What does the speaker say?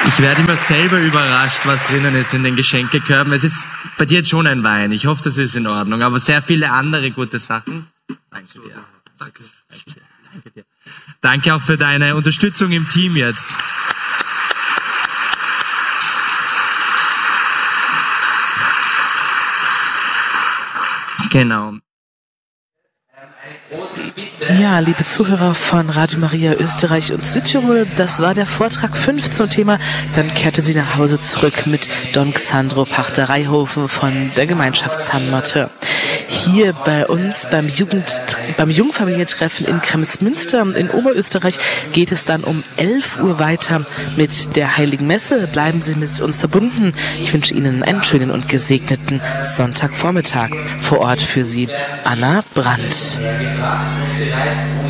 Ich werde immer selber überrascht, was drinnen ist in den Geschenkekörben. Es ist bei dir jetzt schon ein Wein. Ich hoffe, das ist in Ordnung. Aber sehr viele andere gute Sachen. Danke dir. Danke dir. Danke auch für deine Unterstützung im Team jetzt. Genau. Ja, liebe Zuhörer von Radio Maria Österreich und Südtirol, das war der Vortrag 5 zum Thema. Dann kehrte sie nach Hause zurück mit Don Xandro Pachter-Reihofen von der Gemeinschaft San Mateo. Hier bei uns beim Jungfamilientreffen in Kremsmünster in Oberösterreich geht es dann um 11 Uhr weiter mit der Heiligen Messe. Bleiben Sie mit uns verbunden. Ich wünsche Ihnen einen schönen und gesegneten Sonntagvormittag. Vor Ort für Sie Anna Brandt.